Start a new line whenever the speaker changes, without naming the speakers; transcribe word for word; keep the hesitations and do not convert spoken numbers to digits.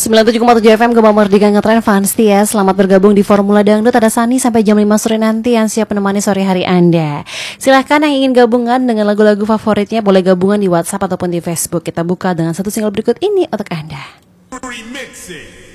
sembilan puluh tujuh koma tujuh F M Gemma Merdeka Ngetren fans ya. Selamat bergabung di Formula Dangdut. Ada Sani sampai jam lima sore nanti yang siap menemani sore hari Anda. Silahkan yang ingin gabungan dengan lagu-lagu favoritnya boleh gabungan di WhatsApp ataupun di Facebook. Kita buka dengan satu single berikut ini untuk Anda.
Remixing.